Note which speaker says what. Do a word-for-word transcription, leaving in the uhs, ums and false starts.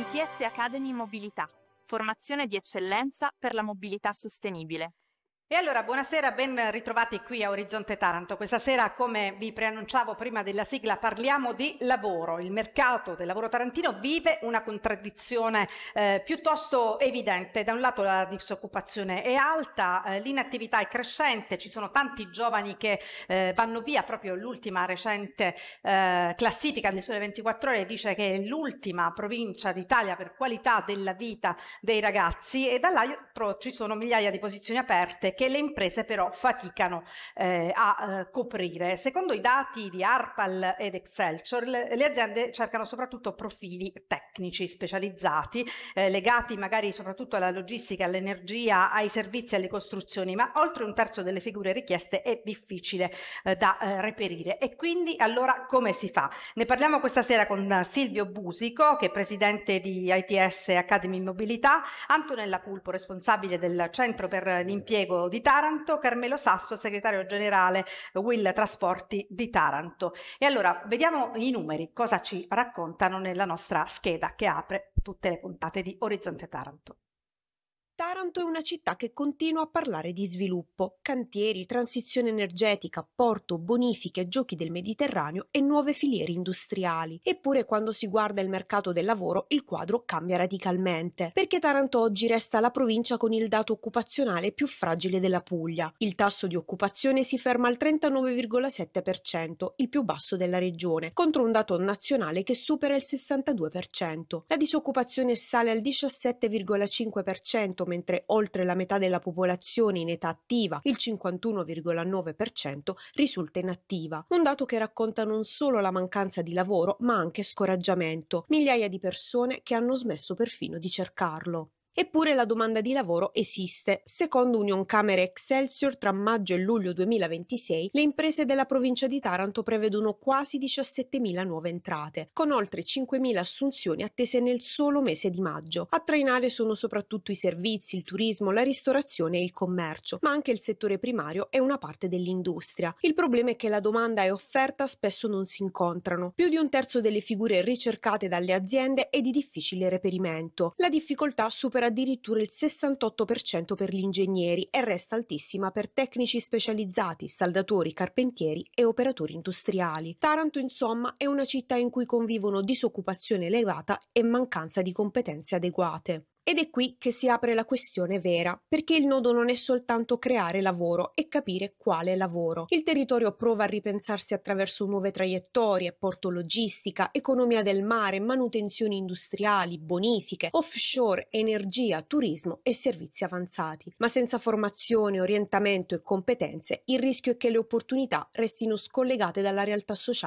Speaker 1: I T S Academy Mobilità, formazione di eccellenza per la mobilità sostenibile.
Speaker 2: E allora, buonasera, ben ritrovati qui a Orizzonte Taranto. Questa sera, come vi preannunciavo prima della sigla, parliamo di lavoro. Il mercato del lavoro tarantino vive una contraddizione eh, piuttosto evidente. Da un lato la disoccupazione è alta, eh, l'inattività è crescente, ci sono tanti giovani che eh, vanno via. Proprio l'ultima recente eh, classifica del Sole ventiquattro Ore dice che è l'ultima provincia d'Italia per qualità della vita dei ragazzi, e dall'altro ci sono migliaia di posizioni aperte che le imprese però faticano eh, a eh, coprire. Secondo i dati di ARPAL ed Excelsior, le, le aziende cercano soprattutto profili tecnici specializzati, eh, legati magari soprattutto alla logistica, all'energia, ai servizi, alle costruzioni, ma oltre un terzo delle figure richieste è difficile eh, da eh, reperire. E quindi allora come si fa? Ne parliamo questa sera con Silvio Busico, che è presidente di I T S Academy Mobilità, Antonella Pulpo, responsabile del Centro per l'Impiego di Taranto, Carmelo Sasso, segretario generale Will Trasporti di Taranto. E allora vediamo i numeri, cosa ci raccontano nella nostra scheda che apre tutte le puntate di Orizzonte Taranto.
Speaker 3: Taranto è una città che continua a parlare di sviluppo, cantieri, transizione energetica, porto, bonifiche, giochi del Mediterraneo e nuove filiere industriali. Eppure quando si guarda il mercato del lavoro il quadro cambia radicalmente, perché Taranto oggi resta la provincia con il dato occupazionale più fragile della Puglia. Il tasso di occupazione si ferma al trentanove virgola sette per cento, il più basso della regione, contro un dato nazionale che supera il sessantadue per cento. La disoccupazione sale al diciassette virgola cinque per cento, mentre oltre la metà della popolazione in età attiva, il cinquantuno virgola nove per cento, risulta inattiva. Un dato che racconta non solo la mancanza di lavoro, ma anche scoraggiamento. Migliaia di persone che hanno smesso perfino di cercarlo. Eppure la domanda di lavoro esiste. Secondo Unioncamere Excelsior, tra maggio e luglio duemilaventisei, le imprese della provincia di Taranto prevedono quasi diciassettemila nuove entrate, con oltre cinquemila assunzioni attese nel solo mese di maggio. A trainare sono soprattutto i servizi, il turismo, la ristorazione e il commercio, ma anche il settore primario e una parte dell'industria. Il problema è che la domanda e offerta spesso non si incontrano. Più di un terzo delle figure ricercate dalle aziende è di difficile reperimento. La difficoltà supera addirittura il sessantotto per cento per gli ingegneri e resta altissima per tecnici specializzati, saldatori, carpentieri e operatori industriali. Taranto, insomma, è una città in cui convivono disoccupazione elevata e mancanza di competenze adeguate. Ed è qui che si apre la questione vera, perché il nodo non è soltanto creare lavoro e capire quale lavoro. Il territorio prova a ripensarsi attraverso nuove traiettorie, porto logistica, economia del mare, manutenzioni industriali, bonifiche, offshore, energia, turismo e servizi avanzati. Ma senza formazione, orientamento e competenze, il rischio è che le opportunità restino scollegate dalla realtà sociale